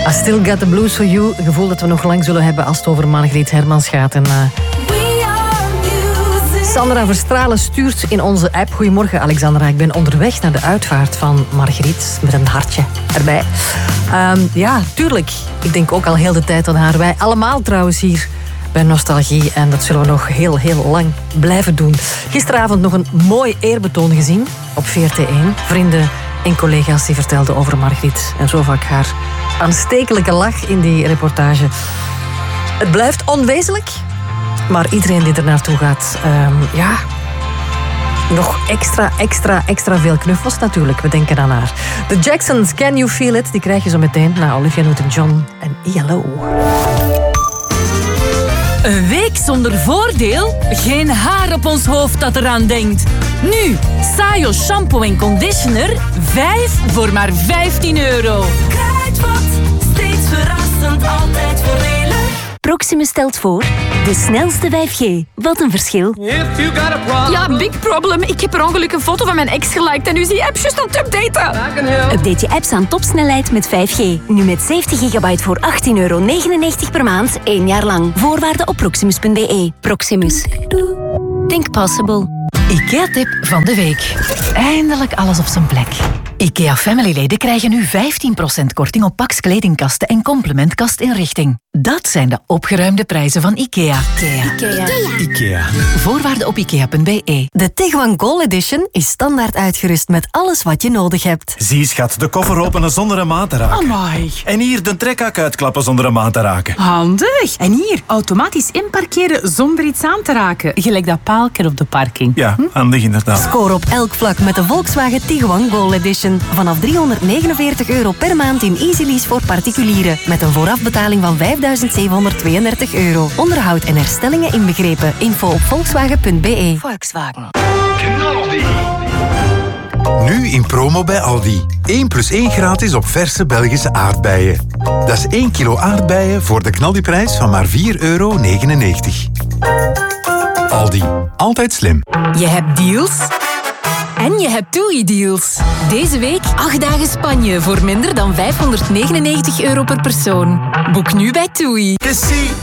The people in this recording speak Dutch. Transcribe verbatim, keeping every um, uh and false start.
I Still Got the Blues for You. Een gevoel dat we nog lang zullen hebben als het over Margriet Hermans gaat. En, uh... Sandra Verstralen stuurt in onze app. Goedemorgen Alexandra, ik ben onderweg naar de uitvaart van Margriet. Met een hartje erbij. Um, ja, tuurlijk. Ik denk ook al heel de tijd aan haar. Wij allemaal trouwens hier bij Nostalgie. En dat zullen we nog heel, heel lang blijven doen. Gisteravond nog een mooi eerbetoon gezien op V R T één. Vrienden en collega's die vertelden over Margriet. En zo vaak haar aanstekelijke lach in die reportage. Het blijft onwezenlijk. Maar iedereen die er naartoe gaat, um, ja, nog extra, extra, extra veel knuffels natuurlijk. We denken aan haar. The Jacksons, Can You Feel It? Die krijg je zo meteen na Olivia Newton-John en I L O. Een week zonder voordeel? Geen haar op ons hoofd dat eraan denkt. Nu, Sayo shampoo en conditioner, vijf voor maar vijftien euro. Kruidvat, steeds verrassend, altijd voordelig. Proximus stelt voor de snelste vijf G. Wat een verschil. Ja, big problem. Ik heb per ongeluk een foto van mijn ex geliked en nu is die app juist aan het updaten. Update je apps aan topsnelheid met vijf G. Nu met zeventig gigabyte voor achttien euro negenennegentig per maand, één jaar lang. Voorwaarden op proximus punt b e. Proximus. Think possible. IKEA-tip van de week. Eindelijk alles op zijn plek. IKEA Family-leden krijgen nu vijftien procent korting op Pax kledingkasten en complementkastinrichting. Dat zijn de opgeruimde prijzen van IKEA. IKEA. IKEA. IKEA. Voorwaarden op ikea punt b e. De Tiguan Goal Edition is standaard uitgerust met alles wat je nodig hebt. Zie schat, de koffer openen zonder een maat te raken. Amai. En hier de trekhak uitklappen zonder een maat te raken. Handig. En hier, automatisch inparkeren zonder iets aan te raken. Gelijk dat paaltje op de parking. Ja, handig inderdaad. Score op elk vlak met de Volkswagen Tiguan Goal Edition. Vanaf driehonderdnegenenveertig euro per maand in Easy Lease voor particulieren. Met een voorafbetaling van vijfduizend zevenhonderdtweeëndertig euro. Onderhoud en herstellingen inbegrepen. Info op volkswagen punt b e. Volkswagen. Nu in promo bij Aldi. één plus één gratis op verse Belgische aardbeien. Dat is één kilo aardbeien voor de knaldiprijs van maar vier euro negenennegentig. Aldi. Altijd slim. Je hebt deals en je hebt TUI-deals. Deze week acht dagen Spanje voor minder dan vijfhonderdnegenennegentig euro per persoon. Boek nu bij TUI.